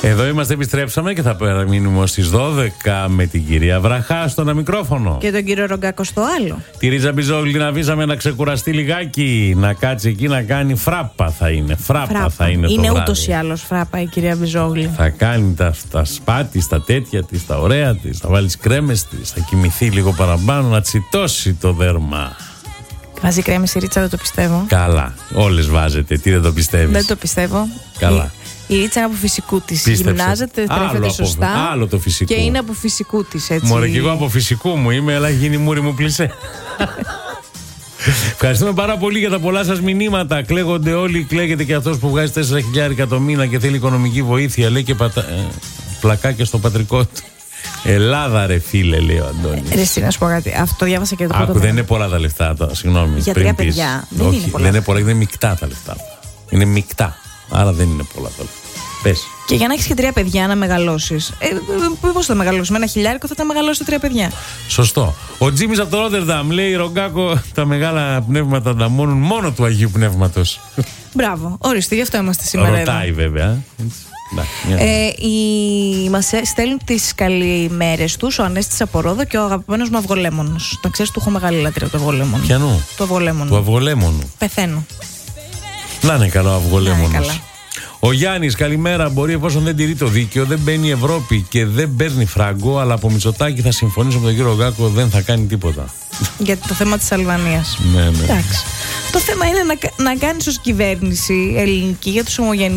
Εδώ είμαστε, επιστρέψαμε και θα παραμείνουμε στις 12 με την κυρία Βραχά στο ένα μικρόφωνο. Και τον κύριο Ρογκάκο στο άλλο. Τη Ρίτζα Μπιζόγλου την αφήσαμε να ξεκουραστεί λιγάκι, να κάτσει εκεί να κάνει φράπα θα είναι. Φράπα θα είναι το βράδυ. Είναι ούτως ή άλλως φράπα η κυρία Μπιζόγλου. Θα κάνει τα σπά της, τα τέτοια της, τα ωραία της, θα βάλει τις κρέμες της, θα κοιμηθεί λίγο παραπάνω, να τσιτώσει το δέρμα. Βάζει κρέμες η Ρίτσα, δεν το πιστεύω. Καλά, όλες βάζετε, τι δεν το πιστεύεις? Δεν το πιστεύω. Καλά. Η Ρίτσα είναι από φυσικού της. Πίστεψε. Γυμνάζεται, τρέφεται σωστά. Άλλο το φυσικό. Και είναι από φυσικού της, έτσι. Μωρέ, και εγώ από φυσικού μου είμαι, αλλά γίνει μούρι μου πλησέ. Ευχαριστούμε πάρα πολύ για τα πολλά σας μηνύματα. Κλαίγονται όλοι, κλαίγεται και αυτός που βγάζει 4.000 το μήνα και θέλει οικονομική βοήθεια. Λέει και πλακάκια στο πατρικό του. Ελλάδα, ρε φίλε, λέει ο Αντώνης. Εσύ, να σου πω κάτι. Αυτό διάβασα και το πρώτο. Δεν είναι πολλά τα λεφτά, συγγνώμη. Για 3 παιδιά. Δεν όχι, είναι πολλά. Δεν είναι πολλά, είναι μεικτά τα λεφτά. Είναι μεικτά. Άρα δεν είναι πολλά τα λεφτά. Πες. Και για να έχεις και 3 παιδιά να μεγαλώσεις. Πώς θα μεγαλώσεις? Με 1.000 θα τα μεγαλώσεις 3 παιδιά. Σωστό. Ο Τζίμις από το Ρότερνταμ λέει: Ρογκάκο, τα μεγάλα πνεύματα ανταμώνουν μόνο του Αγίου Πνεύματος. Μπράβο, ορίστε, γι' αυτό είμαστε σήμερα. Ρωτάει βέβαια. Μας στέλνουν τις καλημέρες τους ο Ανέστης από Ρόδο και ο αγαπημένος μου Αυγολέμονος. Να ξέρεις, του έχω μεγάλη λατρεία το Αυγολέμονο. Ποιανού? Το Αυγολέμονο. Του Αυγολέμονου. Πεθαίνω. Να είναι καλό ο Αυγολέμονος. καλά. Ο Γιάννης, καλημέρα. Μπορεί, εφόσον δεν τηρεί το δίκαιο, δεν μπαίνει η Ευρώπη και δεν παίρνει φράγκο, αλλά από Μητσοτάκη θα συμφωνήσω με τον κύριο Ρογκάκο, δεν θα κάνει τίποτα. Γιατί το θέμα της Αλβανίας. Ναι. Εντάξει. Το θέμα είναι να κάνεις ως κυβέρνηση ελληνική για τους ομογενείς